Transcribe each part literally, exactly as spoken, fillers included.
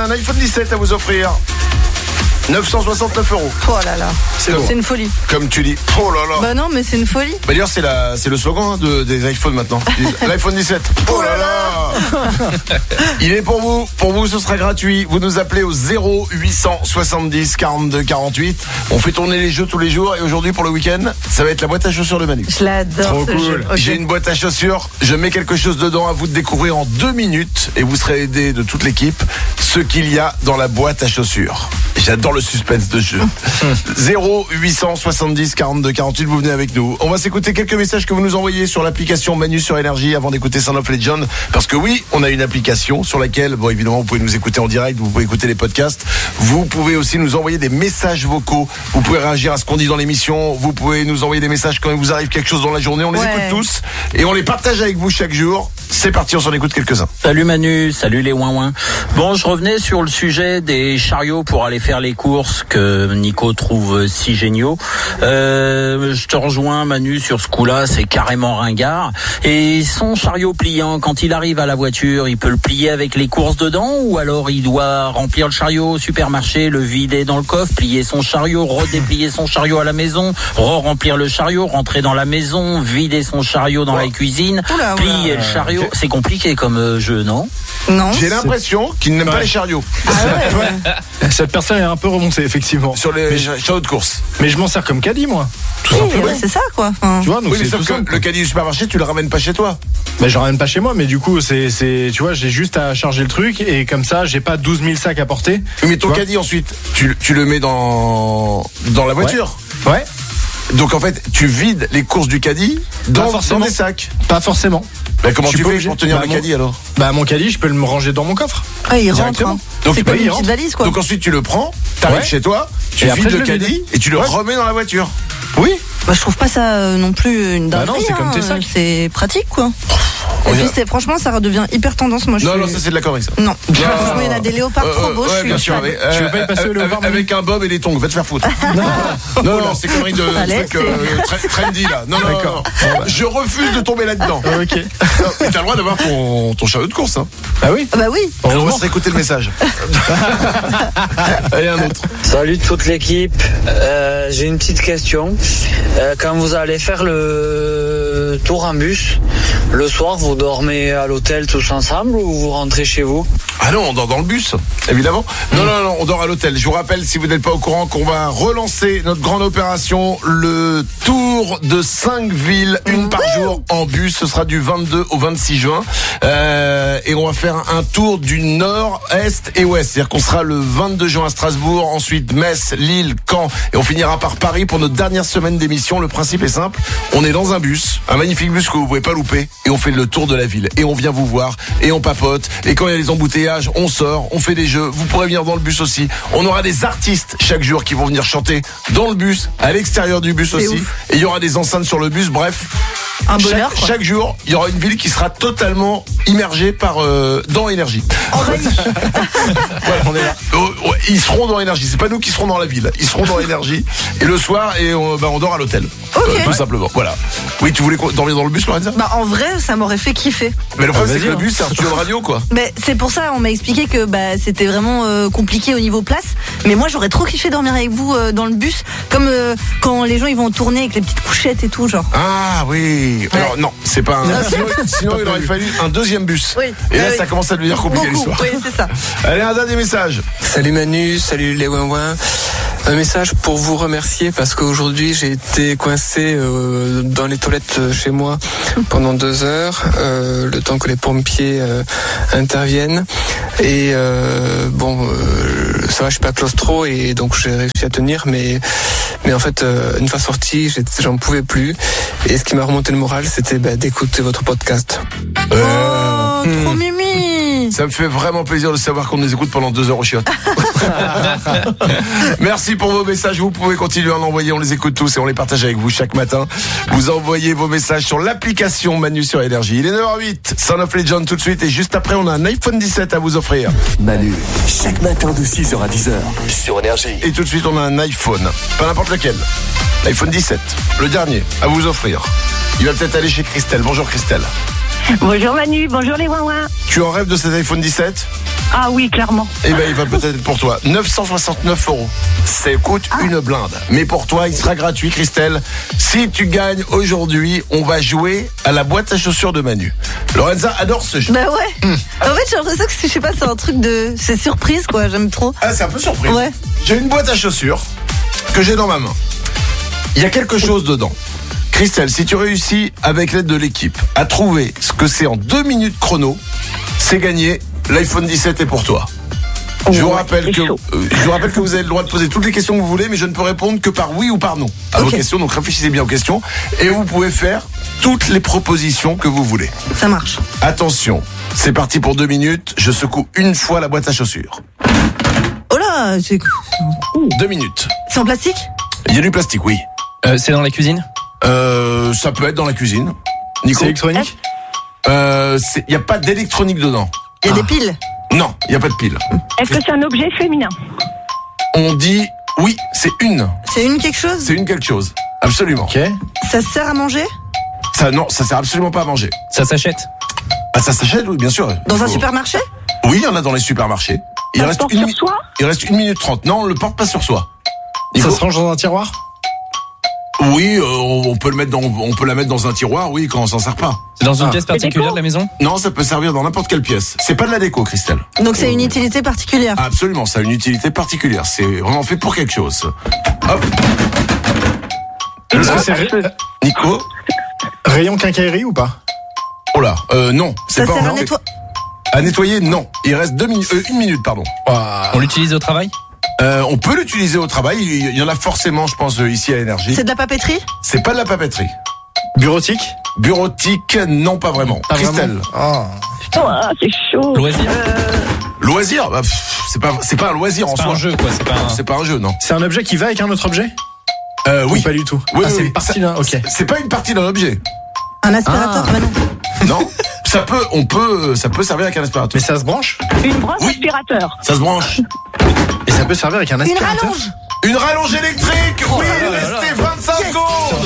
un iPhone dix-sept à vous offrir. neuf cent soixante-neuf euros. Oh là là, c'est, bon. c'est une folie. Comme tu dis, oh là là. Bah non, mais c'est une folie. Bah d'ailleurs, c'est, la, c'est le slogan hein, de, des iPhones maintenant. L'iPhone dix-sept. Oh là là. Il est pour vous. Pour vous, ce sera gratuit. Vous nous appelez au zéro huit cent soixante-dix quarante-deux quarante-huit. On fait tourner les jeux tous les jours. Et aujourd'hui, pour le week-end, ça va être la boîte à chaussures de Manu. Je l'adore. Trop ce cool. jeu. Okay. J'ai une boîte à chaussures. Je mets quelque chose dedans à vous de découvrir en deux minutes. Et vous serez aidé de toute l'équipe ce qu'il y a dans la boîte à chaussures. J'adore le suspense de jeu. zéro huit cent soixante-dix quarante-deux quarante-huit, vous venez avec nous. On va s'écouter quelques messages que vous nous envoyez sur l'application Manu sur Énergie avant d'écouter Sound of Legend. Parce que oui, on a une application sur laquelle, bon évidemment, vous pouvez nous écouter en direct, vous pouvez écouter les podcasts. Vous pouvez aussi nous envoyer des messages vocaux. Vous pouvez réagir à ce qu'on dit dans l'émission. Vous pouvez nous envoyer des messages quand il vous arrive quelque chose dans la journée. On les ouais. écoute tous et on les partage avec vous chaque jour. C'est parti, on s'en écoute quelques-uns. Salut Manu, salut les ouin-ouin. Bon, je revenais sur le sujet des chariots pour aller faire les courses que Nico trouve si géniaux. Euh, je te rejoins Manu sur ce coup-là, c'est carrément ringard. Et son chariot pliant, quand il arrive à la voiture, il peut le plier avec les courses dedans ou alors il doit remplir le chariot au supermarché, le vider dans le coffre, plier son chariot, redéplier son chariot à la maison, re-remplir le chariot, rentrer dans la maison, vider son chariot dans oh. la cuisine, oula, plier oula. le chariot. C'est compliqué comme euh, jeu, non ? Non. J'ai l'impression qu'il n'aime ouais. pas les chariots. Ah ouais, ouais. Cette personne est un peu remontée, effectivement. Sur les chariots de course. Mais je m'en sers comme caddie, moi. Tout oui, simplement. Ouais, c'est ça, quoi. Enfin... Tu vois, donc oui, c'est mais sauf tout que simple. Le caddie du supermarché, tu le ramènes pas chez toi. Ben, je le ramène pas chez moi, mais du coup, c'est, c'est, tu vois, j'ai juste à charger le truc et comme ça, j'ai pas douze mille sacs à porter. Mais ton caddie, ensuite, tu, tu le mets dans, dans la voiture. Ouais. ouais. Donc en fait, tu vides les courses du caddie dans, dans des sacs. Pas forcément. Bah, comment tu tu fais obligé. pour tenir bah, le mon... caddie alors ? Bah mon caddie, je peux le ranger dans mon coffre. Ah, il rentre. Hein. Donc c'est bah, comme une petite valise, quoi. Donc ensuite tu le prends, t'arrives ouais. chez toi, tu et vides le caddie vide. Et tu le ouais. remets dans la voiture. Oui. Bah, je trouve pas ça euh, non plus une dinguerie. Bah non, c'est hein. comme tes sacs. C'est pratique, quoi. Et puis c'est, franchement, ça redevient hyper tendance. Moi, je non, suis... non, ça c'est de la connerie, ça. Non, franchement, il y en a des léopards euh, trop beaux. Ouais, je suis bien sûr. Avec, euh, tu veux pas y passer au léopard avec un bob et des tongs, va te faire foutre. non, non, non, c'est connerie de Allez, truc euh, trendy là. Non, non, d'accord. Non, non. Je refuse de tomber là-dedans. Ok. Non, mais t'as le droit d'avoir ton, ton chariot de course, hein. Ah oui. Bah oui. Alors, on va se réécouter le message. Allez, un autre. Salut toute l'équipe. Euh, j'ai une petite question. Euh, quand vous allez faire le tour en bus, le soir, vous dormez à l'hôtel tous ensemble ou vous rentrez chez vous ? Ah non, on dort dans le bus, évidemment. Non, non, non, on dort à l'hôtel. Je vous rappelle, si vous n'êtes pas au courant, qu'on va relancer notre grande opération, le tour de cinq villes, une par jour en bus. Ce sera du vingt-deux au vingt-six juin. Euh, et on va faire un tour du nord, est et ouest. C'est-à-dire qu'on sera le vingt-deux juin à Strasbourg, ensuite Metz, Lille, Caen. Et on finira par Paris pour notre dernière semaine d'émission. Le principe est simple. On est dans un bus, un magnifique bus que vous pouvez pas louper. Et on fait le tour de la ville. Et on vient vous voir. Et on papote. Et quand il y a les embouteillages, on sort, on fait des jeux. Vous pourrez venir dans le bus aussi. On aura des artistes chaque jour qui vont venir chanter dans le bus, à l'extérieur du bus c'est aussi. Ouf. Et il y aura des enceintes sur le bus. Bref, un bonheur, chaque, chaque jour, il y aura une ville qui sera totalement immergée par euh, dans Énergie. Envahie. Voilà, on est là. Euh, ouais, ils seront dans Énergie. C'est pas nous qui serons dans la ville. Ils seront dans Énergie. Et le soir, et on, bah, on dort à l'hôtel. Okay. Euh, tout simplement. Voilà. Oui, tu voulais dormir dans le bus, Lorenza ? Bah en vrai, ça m'aurait fait kiffer. Mais le problème, ah, c'est que le bus, c'est un studio de radio, quoi. Mais c'est pour ça, on m'a expliqué que bah c'était vraiment euh, compliqué au niveau place. Mais moi, j'aurais trop kiffé dormir avec vous euh, dans le bus, comme euh, quand les gens ils vont tourner avec les petites couchettes et tout, genre. Ah oui. Ouais. Alors non, c'est pas un. sinon, sinon il aurait fallu un deuxième bus. Oui. Et là, oui. ça commence à devenir compliqué Beaucoup. l'histoire. Oui, c'est ça. Allez, un dernier message. Salut Manu, salut les ouin-ouin. Un message pour vous remercier parce qu'aujourd'hui j'ai été coincé euh, dans les toilettes chez moi pendant deux heures, euh, le temps que les pompiers euh, interviennent. Et euh, bon, euh, ça va, je suis pas claustro et donc j'ai réussi à tenir, mais mais en fait euh, une fois sorti, j'en pouvais plus. Et ce qui m'a remonté le moral, c'était bah, d'écouter votre podcast. Euh... Oh, mmh. Trop mimi. Ça me fait vraiment plaisir de savoir qu'on nous écoute pendant deux heures au chiottes. Merci pour vos messages. Vous pouvez continuer à en envoyer. On les écoute tous et on les partage avec vous chaque matin. Vous envoyez vos messages sur l'application Manu sur Énergie. Il est neuf heures huit. Sound of Legend tout de suite. Et juste après, on a un iPhone dix-sept à vous offrir. Manu, chaque matin de six heures à dix heures sur Énergie. Et tout de suite, on a un iPhone. Pas n'importe lequel. L'iPhone dix-sept. Le dernier à vous offrir. Il va peut-être aller chez Christelle. Bonjour Christelle. Bonjour Manu, bonjour les ouin-ouin. Tu en rêves de cet iPhone dix-sept ? Ah oui, clairement. Eh ben, il va peut-être être pour toi. neuf cent soixante-neuf euros. Ça coûte Ah. une blinde. Mais pour toi, il sera gratuit, Christelle. Si tu gagnes aujourd'hui, on va jouer à la boîte à chaussures de Manu. Lorenza adore ce jeu. Bah ouais. En fait, j'ai l'impression que c'est, je sais pas, c'est un truc de, c'est surprise quoi. J'aime trop. Ah, c'est un peu surprise. Ouais. J'ai une boîte à chaussures que j'ai dans ma main. Il y a quelque chose dedans. Christelle, si tu réussis, avec l'aide de l'équipe, à trouver ce que c'est en deux minutes chrono, c'est gagné. L'iPhone dix-sept est pour toi. Je vous, Ouais, rappelle c'est que, chaud. euh, je vous rappelle que vous avez le droit de poser toutes les questions que vous voulez, mais je ne peux répondre que par oui ou par non à Ok. vos questions. Donc réfléchissez bien aux questions et vous pouvez faire toutes les propositions que vous voulez. Ça marche. Attention, c'est parti pour deux minutes. Je secoue une fois la boîte à chaussures. Oh là, c'est, Deux minutes. c'est en plastique? Il y a du plastique, oui. Euh, c'est dans la cuisine? Euh, ça peut être dans la cuisine. Nico. C'est électronique? Euh, c'est- il n'y a pas d'électronique dedans. Il y a des piles. Non, il n'y a pas de pile. Est-ce que c'est un objet féminin? On dit oui, c'est une. C'est une quelque chose? C'est une quelque chose. Absolument. Ok. Ça sert à manger? Ça, non, ça sert absolument pas à manger. Ça s'achète? Ah, ça s'achète, oui, bien sûr. Dans Il un faut- supermarché? Oui, il y en a dans les supermarchés. Il Ça se reste porte une, sur mi- soi? il reste une minute trente. Non, on le porte pas sur soi. Ça Nico se range dans un tiroir? Oui, euh, on peut le mettre dans, on peut la mettre dans un tiroir, oui, quand on s'en sert pas. C'est dans une Ah. pièce particulière de la maison? Non, ça peut servir dans n'importe quelle pièce. C'est pas de la déco, Christelle. Donc c'est une utilité particulière. Absolument, ça a une utilité particulière. C'est vraiment fait pour quelque chose. Hop, Est-ce que c'est ré- Nico. rayon quincaillerie ou pas? Oh là, euh, non. C'est Ça pas sert à en- nettoyer. à nettoyer, non. Il reste deux minutes, euh, une minute, pardon. Ouah. On l'utilise au travail? Euh, on peut l'utiliser au travail. Il y en a forcément, je pense, euh, ici à Énergie. C'est de la papeterie? C'est pas de la papeterie. Bureautique? Bureautique, non, pas vraiment. Pas Christelle. vraiment. Ah. Ah, c'est chaud. Loisir? Loisir, bah, pff, c'est pas, c'est pas un loisir en C'est pas soi. un jeu, quoi. C'est pas un... C'est pas un jeu, non. C'est un objet qui va avec un autre objet? Euh, oui. Ou pas du tout. Oui, ah, oui, c'est oui. une partie Ça- d'un. Ok. c'est- C'est pas une partie d'un objet. Un aspirateur? Ah. Bah non. Non. Ça peut, on peut, ça peut servir avec un aspirateur. Mais ça se branche? Une brosse Oui. aspirateur. Ça se branche. Et ça peut servir avec un Une aspirateur? rallonge? Une rallonge électrique. Oui, il restait vingt-cinq secondes.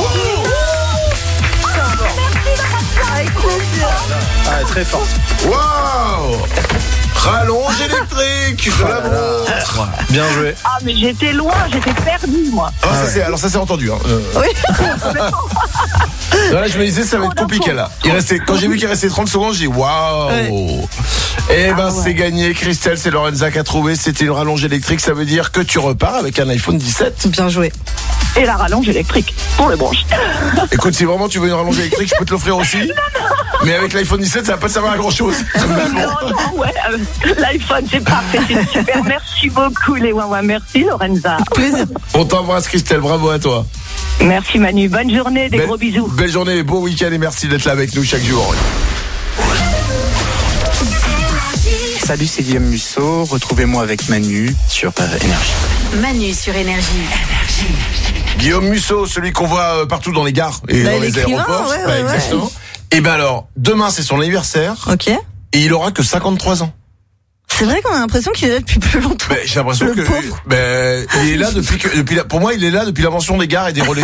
Avec plaisir. Ah, très forte. Waouh. Rallonge électrique. Je la montre. Bien joué. Ah, mais j'étais loin, j'étais perdue, moi. Ah, ça, c'est, alors ça c'est entendu. Hein. Euh, Oui. Là, je me disais, ça va être compliqué là. Il restait, quand j'ai vu qu'il restait trente secondes, j'ai dit waouh. Eh ben, c'est gagné. Christelle, c'est Lorenza qui a trouvé. C'était une rallonge électrique. Ça veut dire que tu repars avec un iPhone dix-sept. Bien joué. Et la rallonge électrique pour les branches. Écoute, si vraiment tu veux une rallonge électrique, je peux te l'offrir aussi. Mais avec l'iPhone dix-sept, ça va pas te servir à grand chose. Non, non, ouais. euh, L'iPhone, c'est parfait, c'est super. Merci beaucoup, les Wawa. Merci, Lorenza. Plaisir. On t'embrasse, Christelle. Bravo à toi. Merci, Manu. Bonne journée, des Belle- gros bisous. Belle journée, beau week-end et merci d'être là avec nous chaque jour. Salut, c'est Guillaume Musso. Retrouvez-moi avec Manu sur euh, Énergie. Manu sur Énergie. Guillaume Musso, celui qu'on voit euh, partout dans les gares et Bah, dans les l'écrivain, aéroports. ouais, Bah, ouais, ouais. exactement. Et ben alors, demain c'est son anniversaire Ok. et il aura que cinquante-trois ans. C'est vrai qu'on a l'impression qu'il est là depuis plus longtemps. Ben, j'ai l'impression Le que pauvre. ben, il est là depuis que depuis la, pour moi il est là depuis l'invention des gares et des relais.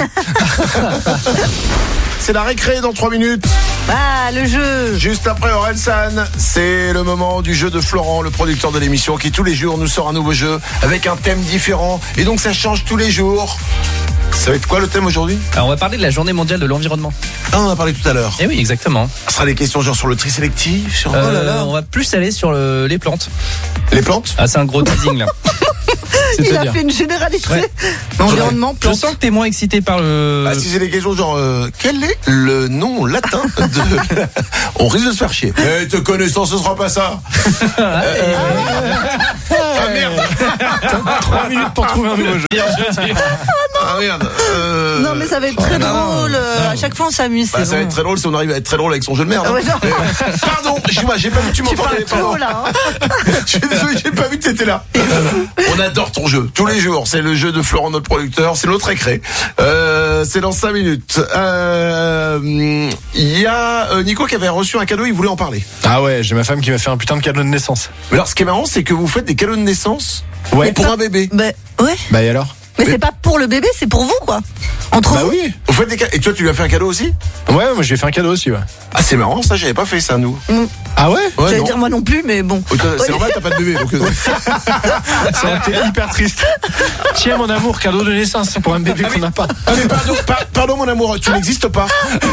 C'est la récré dans trois minutes. Ah, le jeu. Juste après Orelsan, c'est le moment du jeu de Florent, le producteur de l'émission, qui tous les jours nous sort un nouveau jeu avec un thème différent. Et donc ça change tous les jours. Ça va être quoi le thème aujourd'hui? Alors, on va parler de la journée mondiale de l'environnement. Ah, on en a parlé tout à l'heure. Eh oui, exactement. Ce sera des questions genre sur le tri sélectif, sur Euh, oh là là. On va plus aller sur le- les plantes. Les plantes. Ah, c'est un gros teasing là. Il a C'est-à-dire. fait une généralité. Ouais. Environnement, Je plante. sens que t'es moins excité par le. Ah, si c'est des questions genre euh, quel est le nom latin de... On risque de se faire chier. Eh, te connaissant, ce sera pas ça. Euh, Ah merde. Trois minutes pour trouver un nouveau jeu. Ah merde. Euh, Non, mais ça va être très non, non, drôle. À chaque fois, on s'amuse. Bah, c'est ça va bon. être très drôle si on arrive à être très drôle avec son jeu de merde. Ah hein. ouais, non. Mais, pardon, excuse-moi, j'ai pas vu que tu Tu m'entendais. parles pardon. trop, là. hein. Je suis désolé, j'ai pas vu que t'étais là. On adore ton jeu. Tous les jours, c'est le jeu de Florent, notre producteur. C'est notre récré. Euh, c'est dans cinq minutes. Euh, Il y a euh, Nico qui avait reçu un cadeau, il voulait en parler. Ah ouais, j'ai ma femme qui m'a fait un putain de cadeau de naissance. Mais alors, ce qui est marrant, c'est que vous faites des cadeaux de naissance Ouais. pour un bébé. Bah, ouais. Bah et alors? Mais c'est pas pour le bébé, c'est pour vous, quoi. Entre Bah vous. oui. Vous faites des ca- Et toi, tu lui as fait un cadeau aussi? Ouais, moi j'ai fait un cadeau aussi, ouais. Ah, c'est marrant, ça, j'avais pas fait ça, nous. Mm. Ah ouais, ouais J'allais non. dire moi non plus, mais bon. Oh, c'est normal, t'as pas de bébé. Donc... Ça aurait été hyper triste. Tiens mon amour, cadeau de naissance pour un bébé qu'on n'a pas. Ah mais pardon, par- pardon mon amour, tu n'existes pas.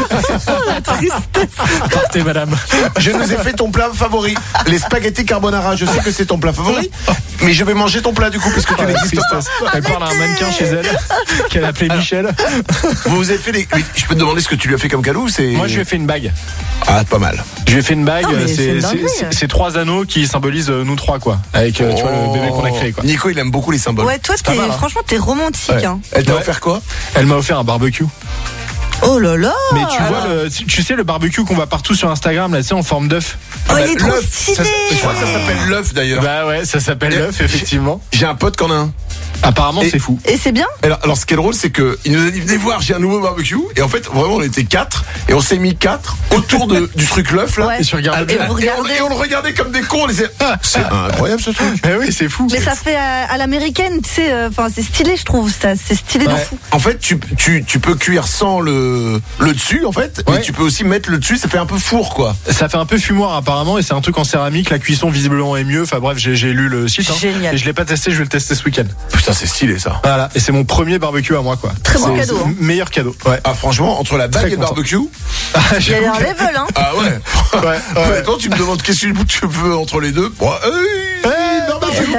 Partez madame. Je nous ai fait ton plat favori, les spaghettis carbonara. Je sais que c'est ton plat favori, mais je vais manger ton plat du coup parce que tu n'existes pas. Elle parle à un mannequin chez elle qu'elle appelait Michel. Vous vous avez fait les... Je peux te demander ce que tu lui as fait comme cadeau ou c'est... Moi je lui ai fait une bague. Ah pas mal. Je lui ai fait une bague, Non, mais c'est c'est, une c'est, dinguerie. c'est, c'est trois anneaux qui symbolisent euh, nous trois quoi. Avec euh, tu vois le bébé qu'on a créé quoi. Nico il aime beaucoup les symboles. Ouais, toi, pas t'es, mal, hein. franchement, t'es romantique. Ouais. Hein. Elle t'a Ouais. offert quoi? Elle m'a offert un barbecue. Oh là là. Mais tu vois le, tu tu sais le barbecue qu'on voit partout sur Instagram là, tu sais en forme d'œuf. Oh, il est trop L'œuf, stylé. ça- je crois que ça s'appelle l'œuf d'ailleurs. Bah ouais, ça s'appelle Et- l'œuf effectivement. J'ai un pote qui en a un. Apparemment Et- c'est fou. Et c'est bien. Alors, alors ce qui est drôle c'est que il nous a dit venez voir j'ai un nouveau barbecue et en fait vraiment on était quatre et on s'est mis quatre autour de, du truc l'œuf là. Ouais. Et tu regardes Et le vous Et on, regardez. et on le regardait comme des cons, on disait ah, c'est incroyable ce truc. Eh oui, c'est fou. Mais ça fait à, à l'américaine, tu sais. Enfin, c'est stylé, je trouve. Ça, c'est stylé de Ouais. fou. En fait, tu, tu, tu peux cuire sans le, le dessus, en fait, Ouais. mais tu peux aussi mettre le dessus, ça fait un peu four, quoi. Ça fait un peu fumoir apparemment et c'est un truc en céramique. La cuisson visiblement est mieux. Enfin bref, j'ai, j'ai lu le site. Hein, Génial. et je l'ai pas testé, je vais le tester ce week-end. Putain, c'est stylé, ça. Voilà. Et c'est mon premier barbecue à moi quoi. Très bon C'est- cadeau, c'est hein. le meilleur cadeau. Ouais. Ah, franchement, entre la bague Très et le content. barbecue, Il y a un level, hein. ah ouais. Ouais, ouais. Honnêtement, tu me demandes qu'est-ce que tu veux entre les deux. Bon, hey, barbecue.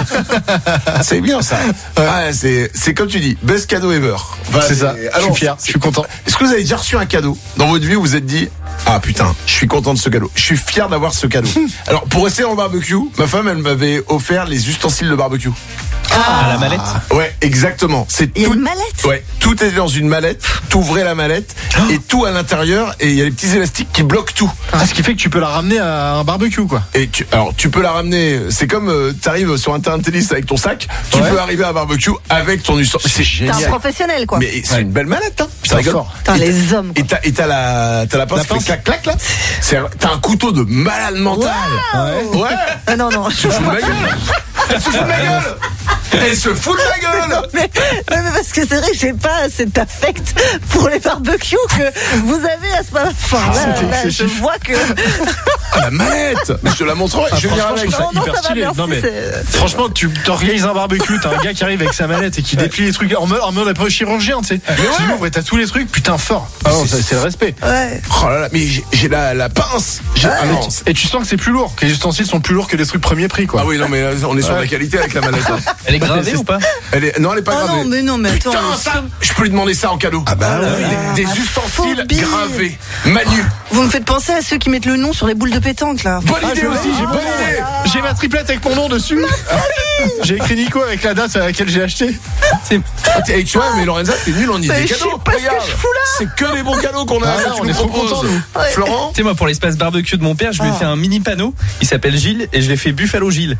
C'est bien, ça. Ah, c'est, c'est comme tu dis, best cadeau ever. Enfin, C'est ça. Je suis fier, c'est- je suis content. Est-ce que vous avez déjà reçu un cadeau dans votre vie où vous vous êtes dit ah putain, je suis content de ce cadeau. Je suis fier d'avoir ce cadeau. Alors pour rester dans le barbecue, ma femme elle m'avait offert les ustensiles de barbecue. Ah, la mallette. Ouais, exactement. C'est Il y a tout. une mallette. Ouais, tout est dans une mallette. T'ouvrais la mallette et tout à l'intérieur et il y a les petits élastiques qui bloquent tout. Ah, ce qui fait que tu peux la ramener à un barbecue quoi. Et tu, alors tu peux la ramener. C'est comme euh, t'arrives sur un terrain de tennis avec ton sac. Tu Ouais. peux arriver à un barbecue avec ton ustensile. C'est T'es un génial. professionnel, quoi. Mais c'est Ouais. une belle mallette, hein. Putain, rigole. fort. Putain, Et t'as- les hommes, quoi. Et t'as, et t'as la, t'as la pince La qui fait pince. clac clac là. C'est, t'as un couteau de malade mental. Waouh. Ouais. Ah non, non. Se fout de ma gueule. Elle se fout de ma gueule. Elle se fout de ma gueule. Mais, ouais, mais parce que c'est vrai que j'ai pas cet affect pour les barbecues que vous avez à ce moment. Enfin, là, c'était là, je excessif. vois que. Ah, la mallette. Mais je te la montrerai. Ah, je vais venir franchement, avec. je trouve ça Non, non, hyper ça va, stylé. merci, Non mais c'est- franchement, tu t'organises un barbecue, t'as un gars qui arrive avec sa mallette et qui déplie les trucs en mode, en mode après chirurgien, tu sais. Tu l'ouvres et t'as tous les trucs, putain fort. Ah non, ça, c'est le respect. Ouais. Oh là là, mais j'ai, j'ai la, la pince. J'ai, ah, non. Et tu sens que c'est plus lourd, que les ustensiles sont plus lourds que les trucs premier prix quoi. Ah oui, non, mais euh, on est sur Ouais. la qualité avec la mallette. hein. Elle est gravée ou pas? Elle est, non, elle est pas Oh gravée. non, mais non, mais attends. Putain, mais ça, je peux lui demander ça en cadeau. Ah bah Des, des ustensiles phobie. gravés. Manu. Vous me faites penser à ceux qui mettent le nom sur les boules de pétanque, là. Bonne Ah, idée je aussi, l'ai, j'ai ah, bonne ouais. idée. J'ai ma triplette avec mon nom dessus. J'ai écrit Nico avec la date à laquelle j'ai acheté. Ah, t'es- et tu vois, mais Lorenza, t'es nul en idée Mais je cadeaux. sais pas ce que Regarde, je fous là. c'est que les bons cadeaux qu'on a. Ah, que là, tu on nous est trop proposes. contents, nous. Ouais. Florent. Tu sais, moi, pour l'espace barbecue de mon père, je lui ai Ah. fait un mini panneau. Il s'appelle Gilles et je l'ai fait Buffalo Gilles.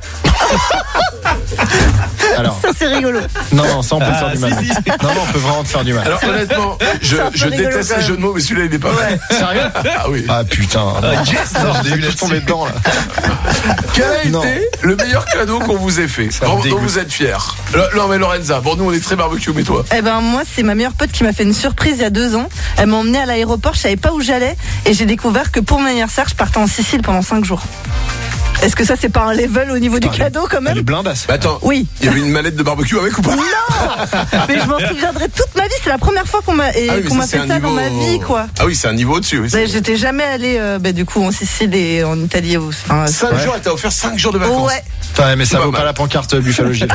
Alors, Ça, c'est rigolo. non, non, ça on peut te faire Ah, du mal. si, si. Non, non, on peut vraiment te faire du mal. Alors honnêtement, je, C'est un peu je rigolo, déteste quand les même. jeux de mots, mais celui-là il est pas mal. Sérieux? Ah oui. Ah putain. non. yes, Non, je l'ai j'ai vu tous là-dessus. tombé dedans là. Quel a Non. été le meilleur cadeau qu'on vous ait fait, me dont, dont dégoûte. vous êtes fiers? Le- Non mais Lorenza, bon nous on est très barbecue, mais toi? Eh ben moi c'est ma meilleure pote qui m'a fait une surprise il y a deux ans. Elle m'a emmenée à l'aéroport, je savais pas où j'allais et j'ai découvert que pour mon anniversaire je partais en Sicile pendant cinq jours. Est-ce que ça c'est pas un level au niveau du Ah, cadeau quand Elle est même? blindasse. Bah attends, Oui. il y avait une mallette de barbecue avec ou pas? Mais je m'en souviendrai toute ma vie, c'est la première fois qu'on m'a et Ah oui, mais qu'on m'a c'est fait un ça dans niveau- ma vie quoi. Ah oui, c'est un niveau au-dessus. Oui, Mais j'étais jamais allée euh, bah, du coup en Sicile et en Italie. ou- Enfin, cinq Ouais. jours, elle t'a offert cinq jours de vacances. ouais. Putain, mais ça Pas vaut mal. pas la pancarte euh, Buffalo Gilles.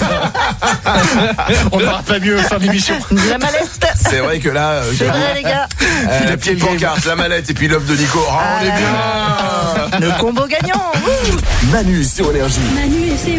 On n'aura pas mieux fin d'émission. La mallette. C'est vrai que là, euh, C'est vrai les gars. euh, la petite pancarte, la mallette et puis l'œuf de Nico. Ah, on est bien. Le combo gagnant. Wouh. Manu sur Énergie. Manu et ses